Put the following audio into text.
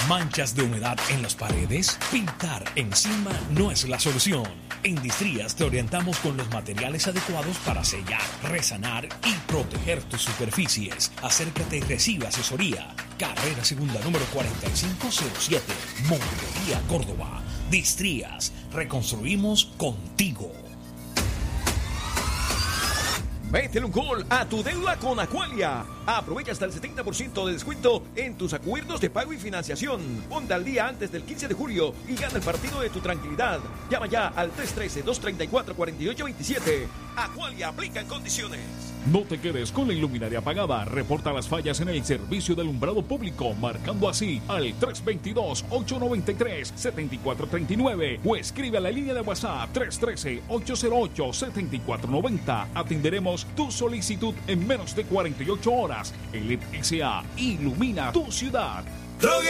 ¿Manchas de humedad en las paredes? Pintar encima no es la solución. En Distrías te orientamos con los materiales adecuados para sellar, resanar y proteger tus superficies. Acércate y recibe asesoría. Carrera Segunda número 4507, Montería, Córdoba. Distrías, reconstruimos contigo. Métele un gol a tu deuda con Aqualia. Aprovecha hasta el 70% de descuento en tus acuerdos de pago y financiación. Ponte al día antes del 15 de julio y gana el partido de tu tranquilidad. Llama ya al 313-234-4827. Aqualia, aplica en condiciones. No te quedes con la iluminaria apagada. Reporta las fallas en el servicio de alumbrado público, marcando así al 322-893-7439 o escribe a la línea de WhatsApp 313-808-7490. Atenderemos tu solicitud en menos de 48 horas. El S.A. ilumina tu ciudad.